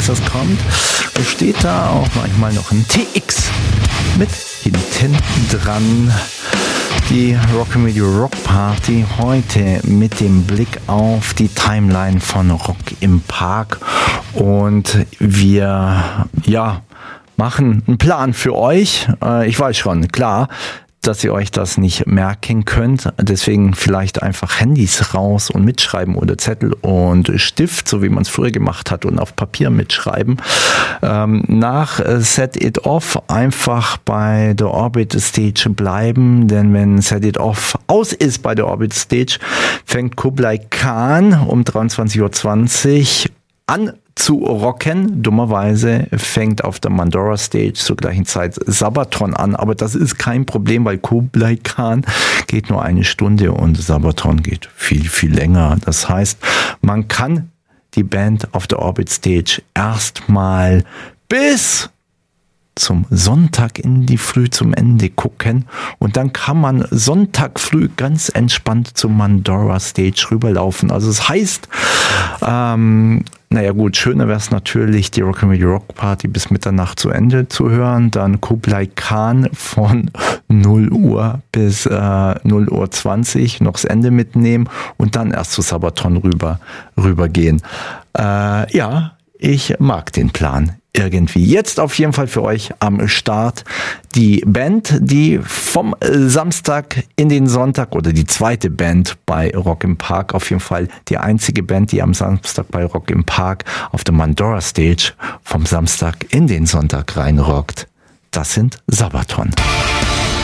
Texas kommt, steht da auch manchmal noch ein TX mit hinten dran. Die Rock'n'Radio Rock Party heute mit dem Blick auf die Timeline von Rock im Park. Und wir, machen einen Plan für euch. Ich weiß schon, klar, dass ihr euch das nicht merken könnt. Deswegen vielleicht einfach Handys raus und mitschreiben oder Zettel und Stift, so wie man es früher gemacht hat, und auf Papier mitschreiben. Nach Set It Off einfach bei der Orbit Stage bleiben, denn wenn Set It Off aus ist bei der Orbit Stage, fängt Kublai Khan um 23:20 Uhr an zu rocken. Dummerweise fängt auf der Mandora Stage zur gleichen Zeit Sabaton an, aber das ist kein Problem, weil Kublai Khan geht nur 1 Stunde und Sabaton geht viel, viel länger. Das heißt, man kann die Band auf der Orbit Stage erstmal bis zum Sonntag in die Früh zum Ende gucken und dann kann man Sonntag früh ganz entspannt zum Mandora Stage rüberlaufen. Also das heißt, schöner wäre es natürlich, die Rock'n'Radio Rock Party bis Mitternacht zu Ende zu hören, dann Kublai Khan von 0 Uhr bis 0:20 Uhr noch das Ende mitnehmen und dann erst zu Sabaton rübergehen. Ich mag den Plan. Irgendwie. Jetzt auf jeden Fall für euch am Start die Band, die vom Samstag in den Sonntag, oder die zweite Band bei Rock im Park, auf jeden Fall die einzige Band, die am Samstag bei Rock im Park auf der Mandora Stage vom Samstag in den Sonntag reinrockt. Das sind Sabaton.